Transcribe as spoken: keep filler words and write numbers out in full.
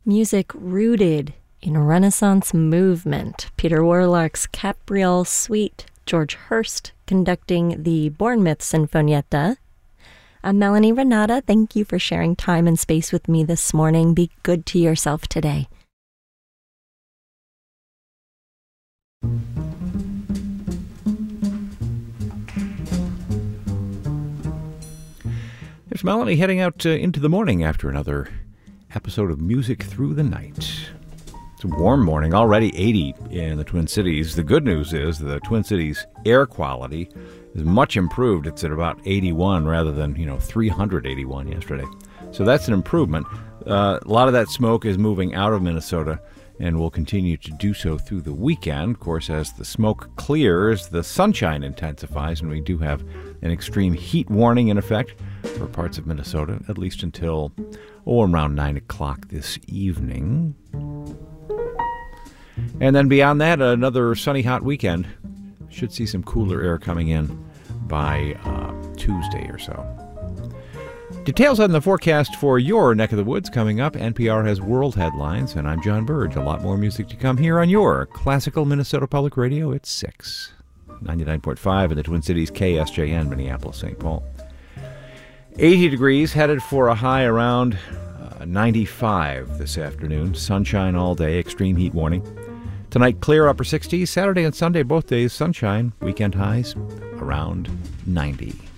Music rooted in Renaissance movement. Peter Warlock's Capriole Suite. George Hurst conducting the Bournemouth Sinfonietta. I'm Melanie Renata. Thank you for sharing time and space with me this morning. Be good to yourself today. There's Melanie heading out uh, into the morning after another episode of Music Through the Night. It's a warm morning, already eighty in the Twin Cities. The good news is the Twin Cities air quality is much improved. It's at about eighty-one rather than, you know, three hundred eighty-one yesterday. So that's an improvement. Uh, a lot of that smoke is moving out of Minnesota and will continue to do so through the weekend. Of course, as the smoke clears, the sunshine intensifies, and we do have an extreme heat warning in effect for parts of Minnesota, at least until, oh, around nine o'clock this evening. And then beyond that, another sunny, hot weekend. Should see some cooler air coming in by uh, Tuesday or so. Details on the forecast for your neck of the woods coming up. N P R has world headlines, and I'm John Burge. A lot more music to come here on your classical Minnesota Public Radio at six. ninety-nine point five in the Twin Cities, K S J N, Minneapolis, Saint Paul. eighty degrees, headed for a high around uh, ninety-five this afternoon. Sunshine all day, extreme heat warning. Tonight, clear upper sixties. Saturday and Sunday, both days, sunshine. Weekend highs around ninety.